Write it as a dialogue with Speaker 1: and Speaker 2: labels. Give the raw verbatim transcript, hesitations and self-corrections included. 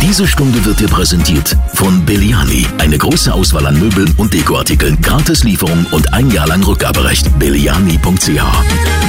Speaker 1: Diese Stunde wird dir präsentiert von Belliani. Eine große Auswahl an Möbeln und Dekoartikeln, Gratislieferung und ein Jahr lang Rückgaberecht. Belliani punkt c h.